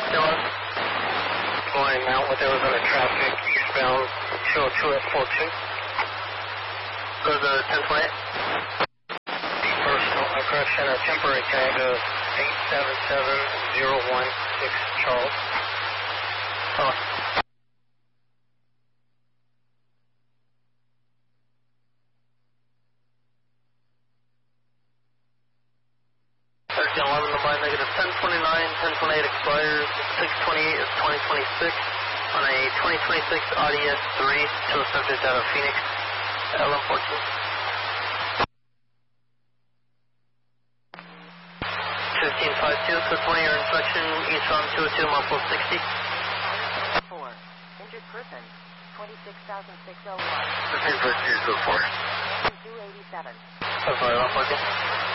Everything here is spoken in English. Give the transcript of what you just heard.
Still on? Going out with Arizona traffic, eastbound 202 at 42. Go to 1028. Personal, correction, a temporary tag of 877016 Charles. Oh. 1311 to by negative 1029, 1028 expires, 628 is 2026 on a 2026 Audi S3, show subject out of Phoenix, LM14. 1552, code 20, your inspection, eastbound 202, muffle 60. 4, injured person, 26,601. 1552, code 4. 287. Code 4, LM14.